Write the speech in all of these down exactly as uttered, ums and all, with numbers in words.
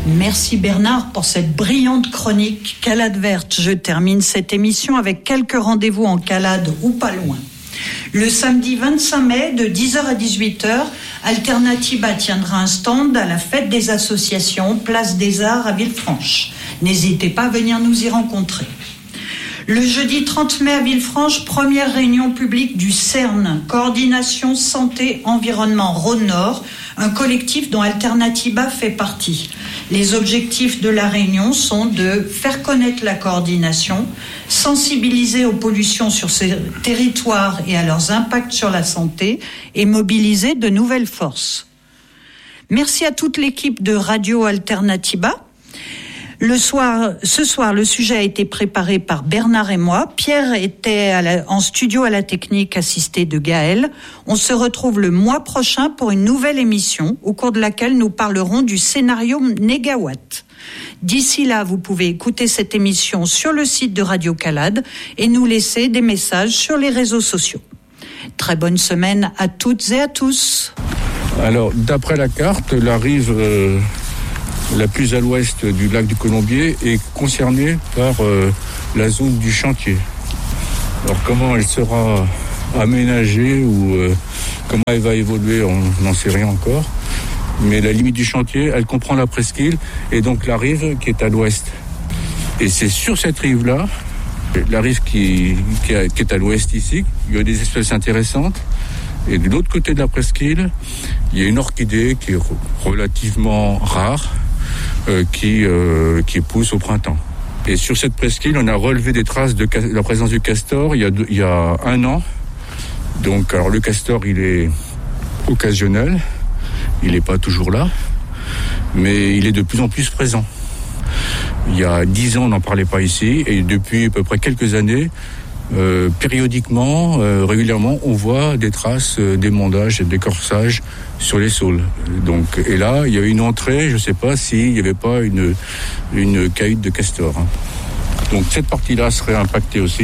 Merci Bernard pour cette brillante chronique Calade verte. Je termine cette émission avec quelques rendez-vous en Calade ou pas loin. Le samedi vingt-cinq mai, de dix heures à dix-huit heures, Alternativa tiendra un stand à la fête des associations, place des Arts à Villefranche. N'hésitez pas à venir nous y rencontrer. Le jeudi trente mai à Villefranche, première réunion publique du CERN, Coordination Santé Environnement Rhône-Nord, un collectif dont Alternativa fait partie. Les objectifs de la réunion sont de faire connaître la coordination, sensibiliser aux pollutions sur ces territoires et à leurs impacts sur la santé et mobiliser de nouvelles forces. Merci à toute l'équipe de Radio Alternativa. Le soir, ce soir, le sujet a été préparé par Bernard et moi. Pierre était à la, en studio à la technique, assisté de Gaël. On se retrouve le mois prochain pour une nouvelle émission, au cours de laquelle nous parlerons du scénario Négawatt. D'ici là, vous pouvez écouter cette émission sur le site de Radio Calade et nous laisser des messages sur les réseaux sociaux. Très bonne semaine à toutes et à tous. Alors, d'après la carte, la rive... Euh... la plus à l'ouest du lac du Colombier est concernée par euh, la zone du chantier. Alors comment elle sera aménagée ou euh, comment elle va évoluer, on n'en sait rien encore. Mais la limite du chantier, elle comprend la presqu'île et donc la rive qui est à l'ouest. Et c'est sur cette rive-là, la rive qui, qui, a, qui est à l'ouest ici, il y a des espèces intéressantes. Et de l'autre côté de la presqu'île, il y a une orchidée qui est relativement rare, Euh, qui, euh, qui pousse au printemps. Et sur cette presqu'île, on a relevé des traces de ca- la présence du castor il y a, deux, il y a un an. Donc, alors le castor, il est occasionnel, il n'est pas toujours là, mais il est de plus en plus présent. Il y a dix ans, on n'en parlait pas ici, et depuis à peu près quelques années, euh, périodiquement, euh, régulièrement, on voit des traces euh, d'émondage et d'écorçage sur les saules. Donc, et là, il y a une entrée, je ne sais pas s'il n'y avait pas une, une cahute de castor. Hein. Donc cette partie-là serait impactée aussi.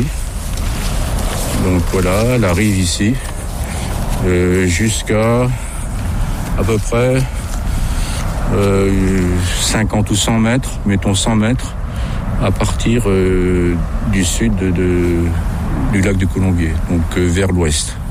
Donc voilà, la rive ici, euh, jusqu'à à peu près euh, cinquante ou cent mètres, mettons cent mètres, à partir euh, du sud de, de, du lac du Colombier, donc euh, vers l'ouest.